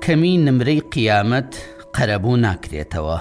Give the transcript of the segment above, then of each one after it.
یەکەمی نمرەی قیامەت قەرەبوو ناکرێتەوە.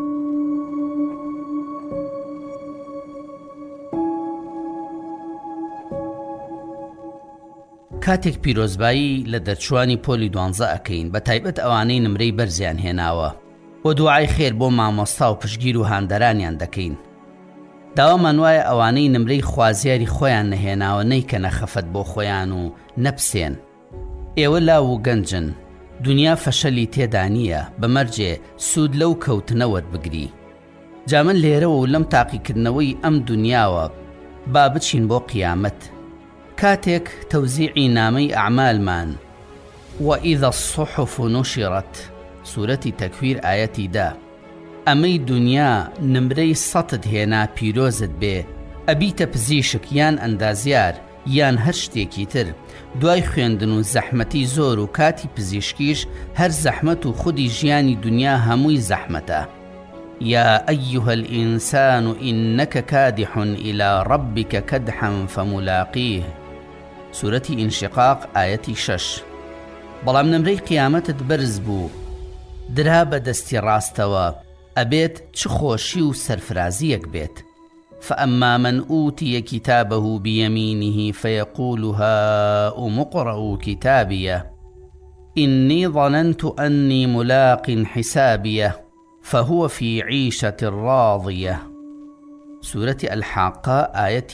کاتێک پیرۆزبایی لە دەرچوانی پۆلی 12 ئەکەین، بە تایبەت ئەوانەی نمرەی بەرزیان هێناوە، و دوعای خێر بۆ مامۆستا و پشتگیر و هاندەرانیان دەکەین. داوامان وایە ئەوانەی نمرەی خوازیاری خۆیان نەهێناوە نەیکەنە خەفەت بۆ خۆیان و نەپسێن. ئێوە لاو و گەنجن، دنیا فەشەلی تێدا نییە، بەمەرجێ سوود لەو کەوتنەوەت بگری. جا من لێرەوە و لەم تاقیکردنەوەی ئەم دنیاوە با بچین بۆ قیامەت، کاتێک تەوزیعی نامەی ئەعمالمان وَإِذَا الصُّحُفُ نُشِرَتْ سوورەتی تەکویر ئایەتی دا، ئەمەی دنیا نمرەی سەتت هێنا پیرۆزت بێ، ئەبیتە پزیشک یان ئەندازیار یان هەر شتێکی تر، دوای خوێندن و زەحمەتی زۆر و کاتی پزیشکیش هەر زەحمەت و خودی ژیانی دنیا هەمووی زەحمەتە. يا أيها الإنسان إنك كادح إلى ربك كدحا فملاقيه سورة انشقاق آية 6. بەڵام نمرەی قیامەتت بەرز بوو، درا بە دەستی ڕاستەوە، ئەبێت چ خۆشی و سەرفرازیەک بێت. فأما من أوتي كتابه بيمينه فيقول هاؤم اقرءوا كتابيه إني ظننت أني ملاق حسابيه فهو في عيشة راضية سورة الحاقة آية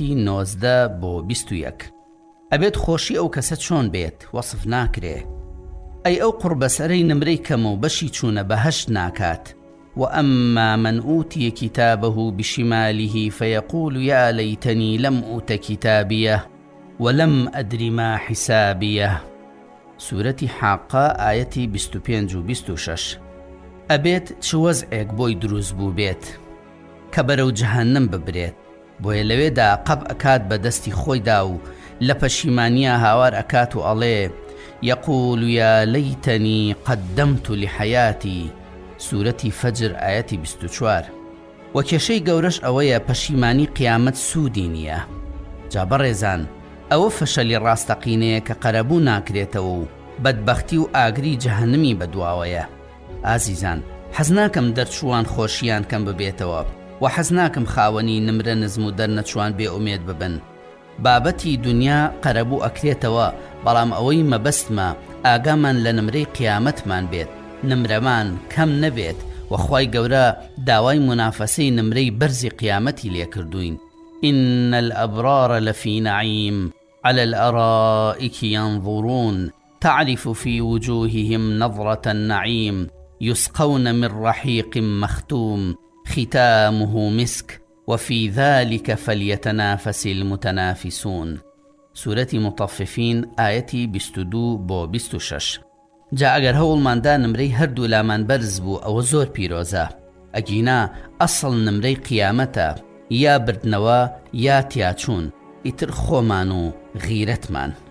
19-21. ئەبێت خۆشی ئەو کەسە چۆن بێت وەصف ناکرێ، ئەی ئەو قوربەسەرەی نمرەی کەم و بەشی چوونە بەهەشت ناکات. وأما من أوتي كتابه بشماله فيقول يا ليتني لم أوت كتابيه ولم أدر ما حسابيه سورة حاقة آية 25-26. ئەبێت چ وەزعێک بۆی دروست بوو بێت کە بەرەو جەهەنەم ببرێت، بۆیە لەوێدا قەب ئەکات بە دەستی خۆیدا و لە پەشیمانیە هاوار ئەکات و ئەڵێ يقول يا ليتني قدمت لحياتي سورەتی فەجر ئایەتی 24. و کێشەی گەورەش ئەوەیە پەشیمانی قیامەت سوودی نییە. جا بەڕێزان، ئەوە فەشەلی ڕاستەقینەیە کە قەرەبوو ناکرێتەوە و بەدبەختی و ئاگری جەهەنەمی بەدواوەیە. ئازیزان، حەز ناکەم دەرچوان خۆشیان کەم ببێتەوە و حەز ناکەم خاوەنی نمرە نزم و دەرنەچوان بێ ئومێد ببن. بابەتی دنیا قەرەبوو ئەکرێتەوە، بەڵام ئەوەی مەبەستمە ئاگامان لە نمرەی قیامەتمان بێت، نمرەمان کەم نەبێت، و خوای گەورە داوای منافەسەی نمرەی بەرزی قیامەتی لێکردوین. إن الأبرار لفي نعيم على الأرائك ينظرون تعرف في وجوههم نظرة النعيم يسقون من رحيق مختوم ختامه مسك وفي ذلك فليتنافس المتنافسون سورة مطففين آية 22-26. جا ئەگەر هەوڵماندا نمرەی هەردوو لامان بەرز بوو، ئەوە زۆر پیرۆزە. ئەگینا ئەسڵ نمرەی قیامەتە، یا بردنەوە یا تیاچوون، ئیتر خۆمان و غیرەتمان.